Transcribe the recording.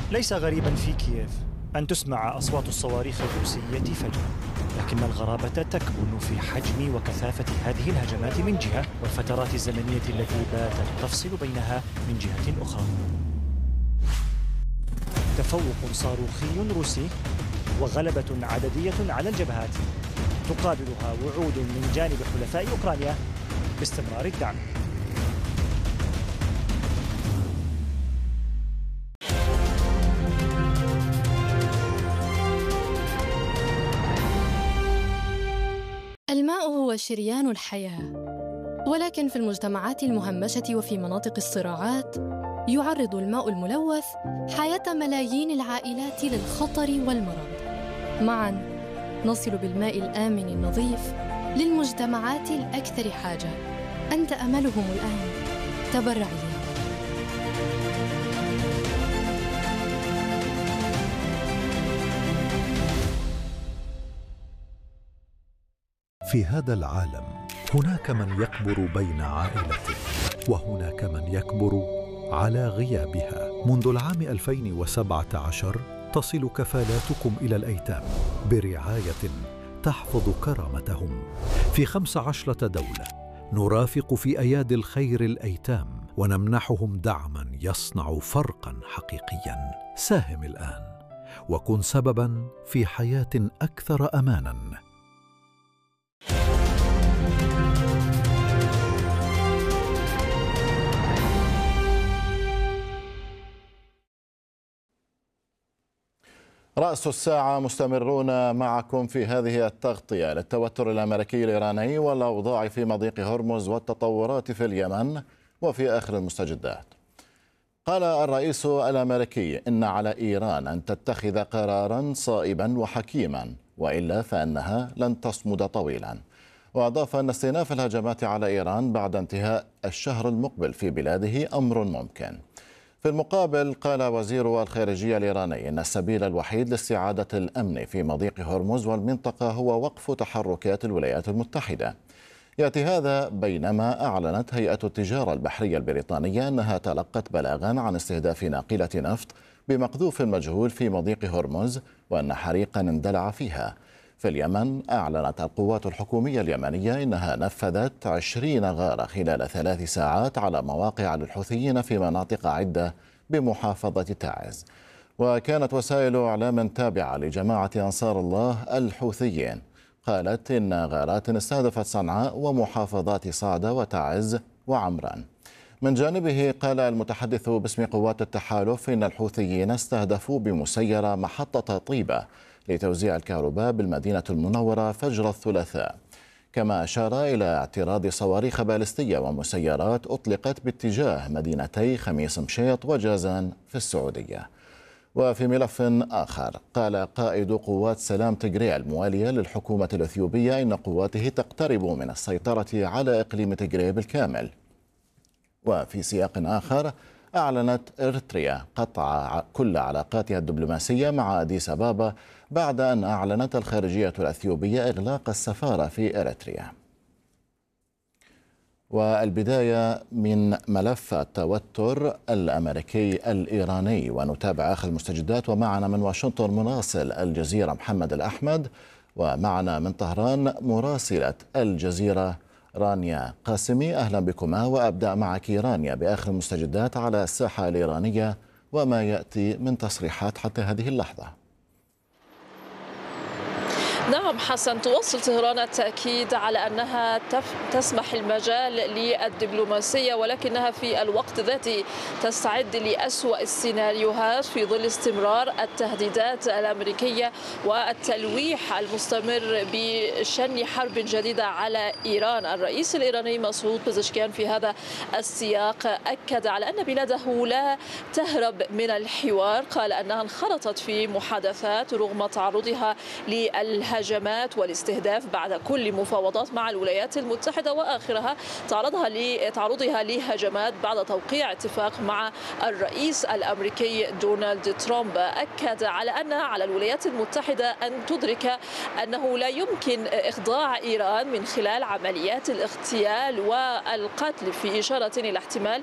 ليس غريبا في كييف أن تسمع أصوات الصواريخ الروسية فجأة، لكن الغرابة تكمن في حجم وكثافة هذه الهجمات من جهة، والفترات الزمنية التي باتت تفصل بينها من جهة أخرى. تفوق صاروخي روسي وغلبة عددية على الجبهات تقابلها وعود من جانب حلفاء أوكرانيا باستمرار الدعم. الماء هو شريان الحياة، ولكن في المجتمعات المهمشة وفي مناطق الصراعات يعرض الماء الملوث حياة ملايين العائلات للخطر والمرض. معاً نصل بالماء الآمن النظيف للمجتمعات الأكثر حاجة. أنت أملهم الآن، تبرع اليوم. في هذا العالم هناك من يكبر بين عائلته، وهناك من يكبر على غيابها. منذ العام 2017 تصل كفالاتكم إلى الأيتام برعاية تحفظ كرامتهم. في 15 دولة نرافق في أيادي الخير الأيتام ونمنحهم دعما يصنع فرقا حقيقيا. ساهم الآن وكن سببا في حياة أكثر أمانا. رأس الساعة مستمرون معكم في هذه التغطية للتوتر الأمريكي الإيراني والأوضاع في مضيق هرمز والتطورات في اليمن وفي آخر المستجدات. قال الرئيس الأمريكي إن على إيران أن تتخذ قراراً صائباً وحكيماً، وإلا فإنها لن تصمد طويلاً. وأضاف أن استئناف الهجمات على إيران بعد انتهاء الشهر المقبل في بلاده أمر ممكن. في المقابل قال وزير الخارجية الإيراني إن السبيل الوحيد لاستعادة الأمن في مضيق هرمز والمنطقة هو وقف تحركات الولايات المتحدة. يأتي هذا بينما أعلنت هيئة التجارة البحرية البريطانية أنها تلقت بلاغا عن استهداف ناقلة نفط بمقذوف مجهول في مضيق هرمز، وأن حريقا اندلع فيها. في اليمن أعلنت القوات الحكومية اليمنية إنها نفذت 20 غارة خلال 3 ساعات على مواقع للحوثيين في مناطق عدة بمحافظة تعز. وكانت وسائل إعلام تابعة لجماعة أنصار الله الحوثيين قالت إن غارات استهدفت صنعاء ومحافظات صعدة وتعز وعمران. من جانبه قال المتحدث باسم قوات التحالف إن الحوثيين استهدفوا بمسيرة محطة طيبة لتوزيع الكهرباء بالمدينة المنورة فجر الثلاثاء. كما أشار إلى اعتراض صواريخ باليستية ومسيرات أطلقت باتجاه مدينتي خميس مشيط وجازان في السعودية. وفي ملف آخر قال قائد قوات سلام تجري الموالية للحكومة الإثيوبية إن قواته تقترب من السيطرة على إقليم تجري بالكامل. وفي سياق آخر أعلنت إريتريا قطع كل علاقاتها الدبلوماسية مع أديس أبابا بعد أن أعلنت الخارجية الأثيوبية إغلاق السفارة في إريتريا. والبداية من ملف التوتر الأمريكي الإيراني، ونتابع آخر المستجدات. ومعنا من واشنطن مراسل الجزيرة محمد الأحمد، ومعنا من طهران مراسلة الجزيرة رانيا قاسمي. أهلا بكما، وأبدأ معك رانيا بآخر المستجدات على الساحة الإيرانية وما يأتي من تصريحات حتى هذه اللحظة. نعم حسن، تواصل طهران التأكيد على أنها تسمح المجال للدبلوماسية، ولكنها في الوقت ذاته تستعد لأسوأ السيناريوهات في ظل استمرار التهديدات الأمريكية والتلويح المستمر بشن حرب جديدة على إيران. الرئيس الإيراني مسعود بزشكيان في هذا السياق أكد على أن بلاده لا تهرب من الحوار. قال أنها انخرطت في محادثات رغم تعرضها للهجمات والاستهداف بعد كل مفاوضات مع الولايات المتحدة، وآخرها تعرضها لهجمات بعد توقيع اتفاق مع الرئيس الأمريكي دونالد ترامب. أكد على أن على الولايات المتحدة أن تدرك أنه لا يمكن إخضاع إيران من خلال عمليات الاغتيال والقتل، في إشارة إلى احتمال